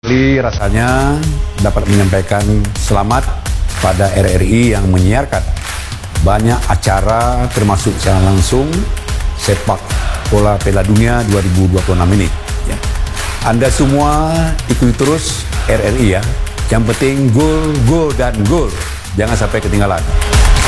Rasanya dapat menyampaikan selamat pada RRI yang menyiarkan banyak acara termasuk secara langsung sepak bola Piala Dunia 2026 ini. Ya. Anda semua ikuti terus RRI ya. Yang penting gol, gol dan gol. Jangan sampai ketinggalan.